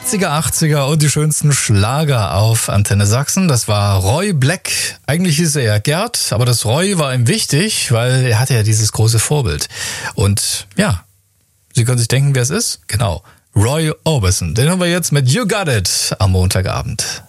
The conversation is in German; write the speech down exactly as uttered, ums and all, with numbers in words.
siebziger, achtziger und die schönsten Schlager auf Antenne Sachsen. Das war Roy Black. Eigentlich hieß er ja Gerd, aber das Roy war ihm wichtig, weil er hatte ja dieses große Vorbild. Und ja, Sie können sich denken, wer es ist? Genau, Roy Orbison. Den haben wir jetzt mit You Got It am Montagabend.